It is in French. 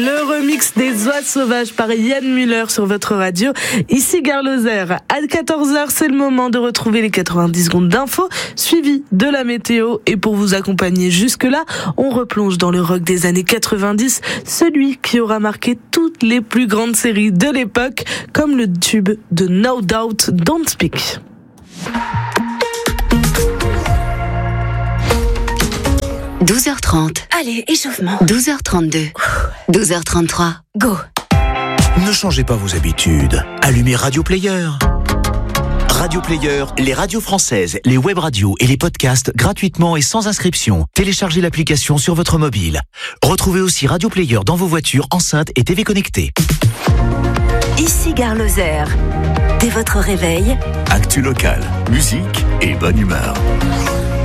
Le remix des Oies sauvages par Yann Müller sur votre radio. Ici Gare Lozère. À 14h, c'est le moment de retrouver les 90 secondes d'infos, suivi de la météo. Et pour vous accompagner jusque-là, on replonge dans le rock des années 90, celui qui aura marqué toutes les plus grandes séries de l'époque, comme le tube de No Doubt, Don't Speak. « 12h30. Allez, échauffement. 12h32. 12h33. Go. Ne changez pas vos habitudes. Allumez Radio Player. Radio Player, les radios françaises, les web radios et les podcasts gratuitement et sans inscription. Téléchargez l'application sur votre mobile. Retrouvez aussi Radio Player dans vos voitures, enceintes et TV connectées. Ici Gare Lozère. Dès votre réveil, Actu local, musique et bonne humeur.